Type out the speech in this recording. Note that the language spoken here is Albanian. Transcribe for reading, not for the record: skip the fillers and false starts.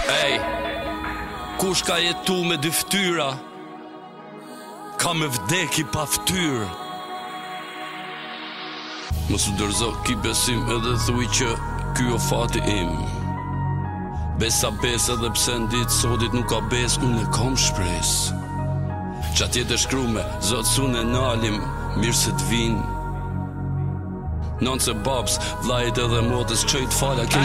Ej, kush ka jetu me dy ftyra, ka me vdeki pa ftyrë. Mos u dërzo ki besim edhe thuj që ky o fati im. Besa edhe pse ndit sotit nuk ka bes, unë e kam shpres. Qa tjetë shkrume, zotë sun e nalim, mirë se t'vin. Nonce babs, vlajt edhe motës, qëjt fala, kej